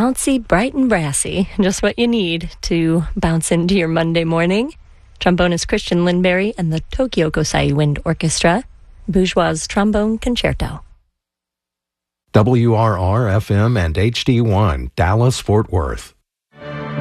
bouncy, bright, and brassy. Just what you need to bounce into your Monday morning. Trombonist Christian Lindberry and the Tokyo Kosai Wind Orchestra. Bourgeois Trombone Concerto. WRR-FM and HD1, Dallas, Fort Worth.